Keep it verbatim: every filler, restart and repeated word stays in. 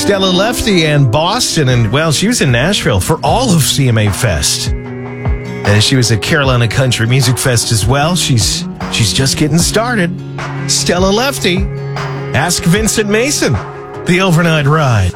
Stella Lefty and Boston, and well, she was in Nashville for all of C M A Fest. And she was at Carolina Country Music Fest as well. She's she's just getting started. Stella Lefty. Ask Vincent Mason. The Overnight Ride.